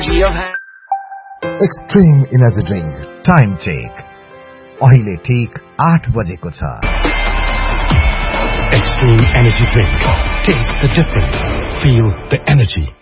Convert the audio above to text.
Extreme Energy Drink. Time check. अहिले ठीक 8 बजेको छ. Extreme Energy Drink. Taste the difference. Feel the energy.